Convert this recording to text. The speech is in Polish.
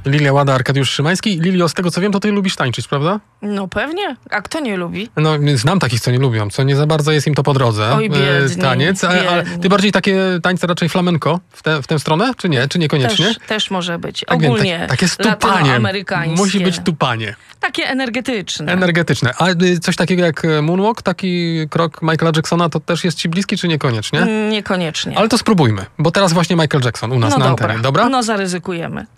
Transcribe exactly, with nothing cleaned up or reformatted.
Lilia Łada, Arkadiusz Szymański. Lilio, z tego co wiem, to ty lubisz tańczyć, prawda? No pewnie. A kto nie lubi? No, znam takich, co nie lubią, co nie za bardzo jest im to po drodze. Oj, biedni, Taniec, a, ale biedni. ty bardziej takie tańce raczej flamenko w, te, w tę stronę, czy nie? Czy niekoniecznie? Też, też może być. Tak wiem, Ogólnie tak, takie stupanie. latynoamerykańskie. Musi być tupanie. Takie energetyczne. Energetyczne. A y, coś takiego jak moonwalk, taki krok Michaela Jacksona, to też jest ci bliski, czy niekoniecznie? Mm, Niekoniecznie. Ale to spróbujmy, bo teraz właśnie Michael Jackson u nas no na dobra. antenie, dobra? No zaryzykujemy.